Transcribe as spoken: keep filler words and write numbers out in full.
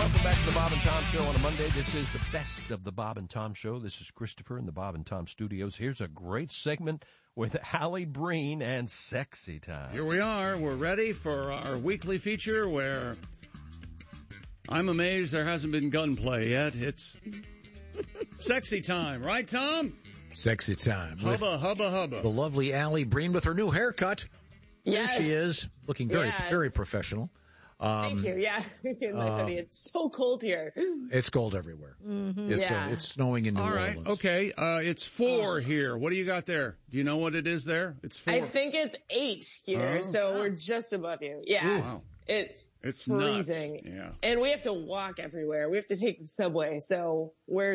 Welcome back to the Bob and Tom Show on a Monday. This is the best of the Bob and Tom Show. This is Christopher in the Bob and Tom studios. Here's a great segment with Allie Breen and Sexy Time. Here we are. We're ready for our weekly feature where I'm amazed there hasn't been gunplay yet. It's Sexy Time. Right, Tom? Sexy Time. Hubba, hubba, hubba. The lovely Allie Breen with her new haircut. Yes. There she is, looking very, yes. very professional. Um, Thank you. Yeah, in my hoodie. It's so cold here. It's cold everywhere. Mm-hmm. It's, yeah. uh, it's snowing in New All right. Orleans. Okay. Uh, it's four oh. here. What do you got there? Do you know what it is there? It's four. I think it's eight here, oh. so we're just above you. Yeah. Ooh, wow. It's it's freezing. Nuts. Yeah. And we have to walk everywhere. We have to take the subway, so we're